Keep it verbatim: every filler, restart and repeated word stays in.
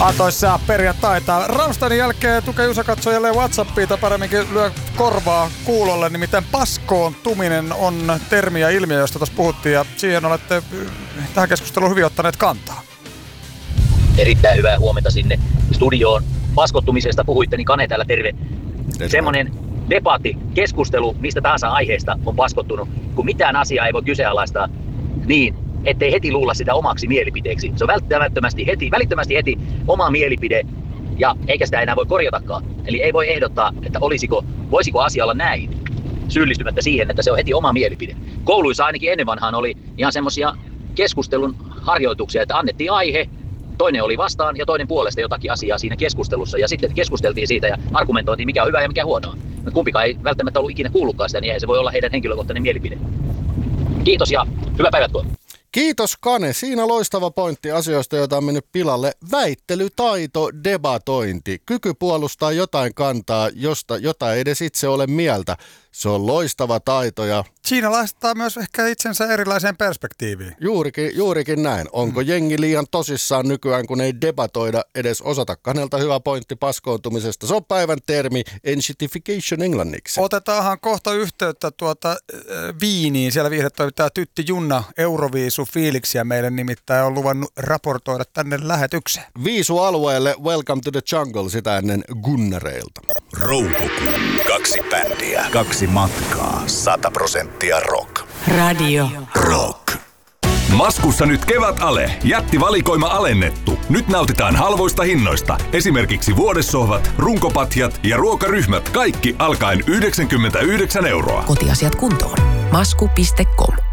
Atoissa perjantaita. Rammsteinin jälkeen Tuke Jusa katsoi jälleen WhatsAppia tai paremminkin lyö korvaa kuulolle. Nimittäin paskoontuminen on termi ja ilmiö, josta tuossa puhuttiin. Ja siihen olette tähän keskusteluun hyvin ottaneet kantaa. Erittäin hyvää huomenta sinne studioon. Paskottumisesta puhuitte, niin Kane täällä terve. Semmoinen debatti, keskustelu mistä tahansa aiheesta on paskottunut, kun mitään asiaa ei voi kyseenalaistaa niin, ettei heti luulla sitä omaksi mielipiteeksi. Se on välttämättömästi heti, välittömästi heti oma mielipide, ja eikä sitä enää voi korjatakaan. Eli ei voi ehdottaa, että olisiko, voisiko asia olla näin, syyllistymättä siihen, että se on heti oma mielipide. Kouluissa ainakin ennen vanhaan oli ihan semmoisia keskustelun harjoituksia, että annettiin aihe, toinen oli vastaan ja toinen puolesta jotakin asiaa siinä keskustelussa, ja sitten keskusteltiin siitä ja argumentoitiin, mikä on hyvä ja mikä huonoa. Kumpikaan ei välttämättä ollut ikinä kuullutkaan sitä, niin ei se voi olla heidän henkilökohtainen mielipide. Kiitos ja hyvää päivänjatkoa. Kiitos Kane. Siinä loistava pointti asioista, joita on mennyt pilalle. Väittelytaito, debatointi, kyky puolustaa jotain kantaa, josta jota ei edes itse ole mieltä. Se on loistava taito ja... Siinä laittaa myös ehkä itsensä erilaiseen perspektiiviin. Juurikin, juurikin näin. Onko mm. jengi liian tosissaan nykyään, kun ei debatoida edes osata? Kanelta hyvä pointti paskoontumisesta. Se on päivän termi, enshittification englanniksi. Otetaanhan kohta yhteyttä tuota äh, Viiniin. Siellä viihdetoimittaja Tytti Junna Euroviisu fiiliksiä meille nimittäin on luvannut raportoida tänne lähetykseen. Viisu-alueelle, welcome to the jungle, sitä ennen Gunnareilta. Roukokuu. Kaksi bändiä. Kaksi matkaa. Sata prosenttia rock. Radio Rock. Maskussa nyt kevätale. Jättivalikoima alennettu. Nyt nautitaan halvoista hinnoista. Esimerkiksi vuodessohvat, runkopatjat ja ruokaryhmät. Kaikki alkaen yhdeksänkymmentäyhdeksän euroa. Kotiasiat kuntoon. Masku piste com